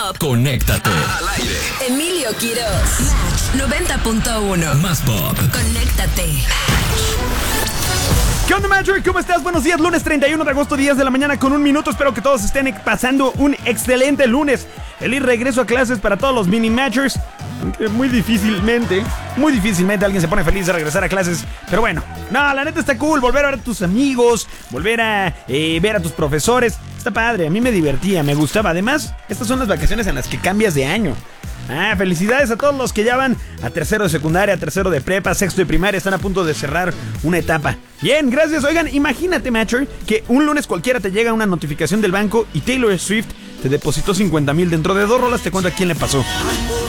Conéctate. Al aire. Emilio Quiroz. Match 90.1. Más pop. Conéctate. ¿Qué onda, Magic? ¿Cómo estás? Buenos días, lunes 31 de agosto, 10 de la mañana con 1 minuto. Espero que todos estén pasando un excelente lunes. Feliz regreso a clases para todos los mini Matchers. Aunque muy difícilmente alguien se pone feliz de regresar a clases. Pero bueno, no, la neta está cool. Volver a ver a tus amigos, volver a ver a tus profesores. Está padre, a mí me divertía, me gustaba. Además, estas son las vacaciones en las que cambias de año. Felicidades a todos los que ya van a tercero de secundaria, tercero de prepa, sexto de primaria. Están a punto de cerrar una etapa. Bien, gracias. Oigan, imagínate, Matcher, que un lunes cualquiera te llega una notificación del banco y Taylor Swift te depositó 50,000 dentro de 2 rolas. Te cuento a quién le pasó.